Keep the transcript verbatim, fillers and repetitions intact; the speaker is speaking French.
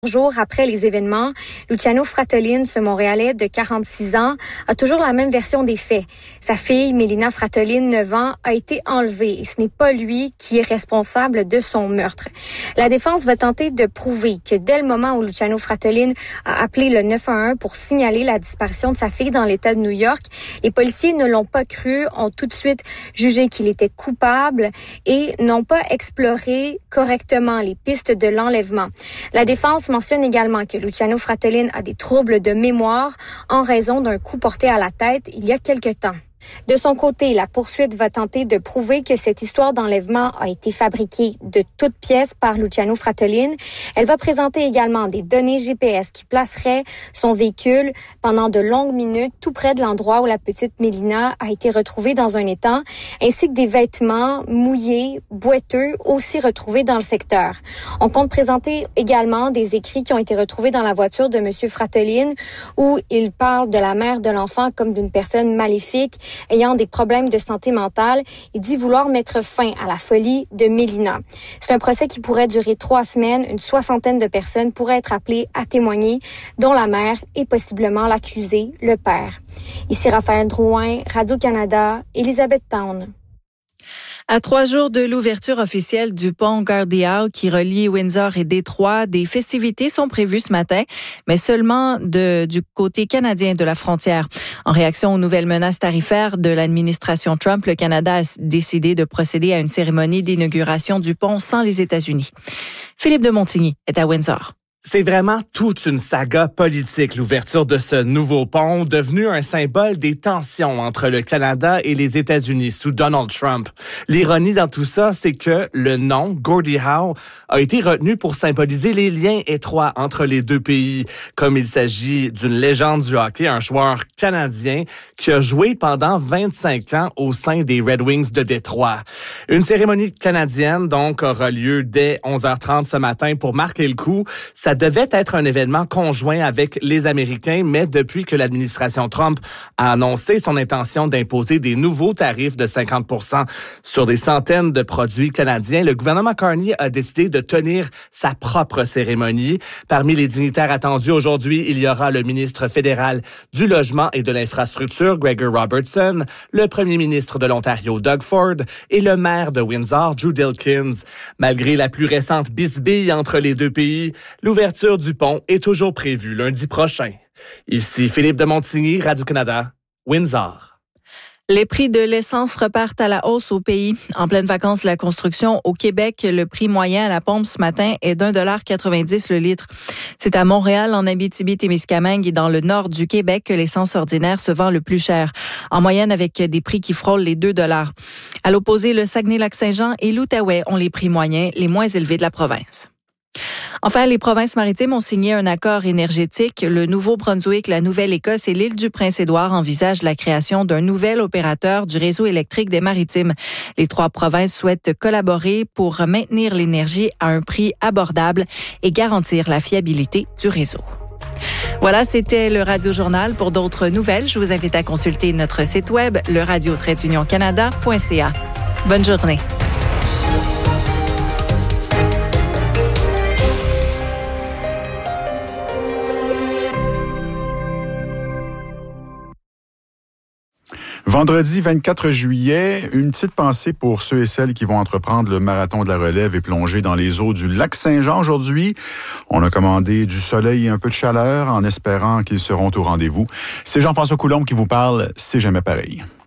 Jours après les événements, Luciano Fratellin, ce Montréalais de quarante-six ans, a toujours la même version des faits. Sa fille, Melina Fratellin, neuf ans, a été enlevée et ce n'est pas lui qui est responsable de son meurtre. La défense va tenter de prouver que dès le moment où Luciano Fratellin a appelé le neuf un un pour signaler la disparition de sa fille dans l'État de New York, les policiers ne l'ont pas cru, ont tout de suite jugé qu'il était coupable et n'ont pas exploré correctement les pistes de l'enlèvement. La défense mentionne également que Luciano Fratellin a des troubles de mémoire en raison d'un coup porté à la tête il y a quelque temps. De son côté, la poursuite va tenter de prouver que cette histoire d'enlèvement a été fabriquée de toutes pièces par Luciano Fratellin. Elle va présenter également des données G P S qui placeraient son véhicule pendant de longues minutes tout près de l'endroit où la petite Melina a été retrouvée dans un étang, ainsi que des vêtements mouillés, boiteux, aussi retrouvés dans le secteur. On compte présenter également des écrits qui ont été retrouvés dans la voiture de M. Fratellin où il parle de la mère de l'enfant comme d'une personne maléfique ayant des problèmes de santé mentale. Il dit vouloir mettre fin à la folie de Melina. C'est un procès qui pourrait durer trois semaines. Une soixantaine de personnes pourraient être appelées à témoigner, dont la mère et possiblement l'accusé, le père. Ici Raphaël Drouin, Radio-Canada, Elizabeth Town. À trois jours de l'ouverture officielle du pont Gordie Howe qui relie Windsor et Détroit, des festivités sont prévues ce matin, mais seulement de, du côté canadien de la frontière. En réaction aux nouvelles menaces tarifaires de l'administration Trump, le Canada a décidé de procéder à une cérémonie d'inauguration du pont sans les États-Unis. Philippe de Montigny est à Windsor. C'est vraiment toute une saga politique, l'ouverture de ce nouveau pont, devenu un symbole des tensions entre le Canada et les États-Unis sous Donald Trump. L'ironie dans tout ça, c'est que le nom, Gordie Howe, a été retenu pour symboliser les liens étroits entre les deux pays. Comme il s'agit d'une légende du hockey, un joueur canadien qui a joué pendant vingt-cinq ans au sein des Red Wings de Détroit. Une cérémonie canadienne, donc, aura lieu dès onze heures trente ce matin pour marquer le coup. Ça devait être un événement conjoint avec les Américains, mais depuis que l'administration Trump a annoncé son intention d'imposer des nouveaux tarifs de cinquante pour cent sur des centaines de produits canadiens, le gouvernement Carney a décidé de tenir sa propre cérémonie. Parmi les dignitaires attendus aujourd'hui, il y aura le ministre fédéral du Logement et de l'Infrastructure, Gregor Robertson, le premier ministre de l'Ontario, Doug Ford, et le maire de Windsor, Drew Dilkins. Malgré la plus récente bisbille entre les deux pays, l'ouverture L'ouverture du pont est toujours prévue lundi prochain. Ici Philippe de Montigny, Radio-Canada, Windsor. Les prix de l'essence repartent à la hausse au pays. En pleine vacances de la construction au Québec, le prix moyen à la pompe ce matin est d'un dollar quatre-vingt-dix le litre. C'est à Montréal, en Abitibi-Témiscamingue et dans le nord du Québec que l'essence ordinaire se vend le plus cher, en moyenne avec des prix qui frôlent les deux dollars. À l'opposé, le Saguenay-Lac-Saint-Jean et l'Outaouais ont les prix moyens les moins élevés de la province. Enfin, les provinces maritimes ont signé un accord énergétique. Le Nouveau-Brunswick, la Nouvelle-Écosse et l'île du Prince-Édouard envisagent la création d'un nouvel opérateur du réseau électrique des maritimes. Les trois provinces souhaitent collaborer pour maintenir l'énergie à un prix abordable et garantir la fiabilité du réseau. Voilà, c'était le Radio Journal. Pour d'autres nouvelles, je vous invite à consulter notre site web, le radio tiret union canada point c a. Bonne journée. Vendredi vingt-quatre juillet, une petite pensée pour ceux et celles qui vont entreprendre le marathon de la relève et plonger dans les eaux du lac Saint-Jean aujourd'hui. On a commandé du soleil et un peu de chaleur en espérant qu'ils seront au rendez-vous. C'est Jean-François Coulombe qui vous parle. C'est jamais pareil.